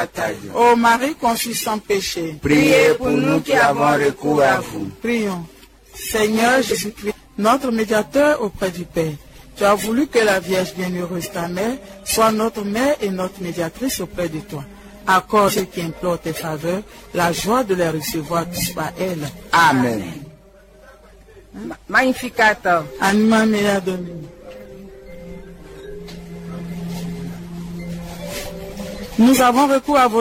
Ô Marie conçue sans péché, Priez pour nous qui avons recours à vous. prions. Seigneur Jésus-Christ, notre médiateur auprès du Père, tu as voulu que la Vierge bienheureuse, ta mère, soit notre mère et notre médiatrice auprès de toi. Accorde ceux qui implorent tes faveurs, la joie de les recevoir tous par elle. Amen. Magnificat. Anima mea Domini. Nous avons recours à votre